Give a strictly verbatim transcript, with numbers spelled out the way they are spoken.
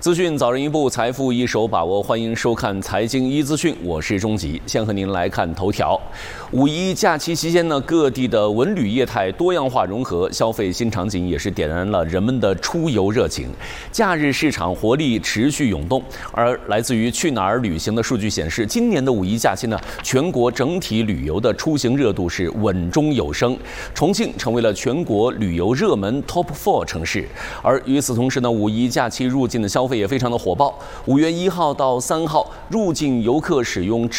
资讯早人一步，财富一手把握。欢迎收看财经一资讯，我是钟吉。先和您来看头条。五一假期期间呢，各地的文旅业态多样化融合，消费新场景也是点燃了人们的出游热情。假日市场活力持续涌动。而来自于去哪儿旅行的数据显示，今年的五一假期呢，全国整体旅游的出行热度是稳中有升，重庆成为了全国旅游热门 Top Four 城市。而与此同时呢，五一假期入境的消费也非常的火爆。五月一号到三号，入境游客使用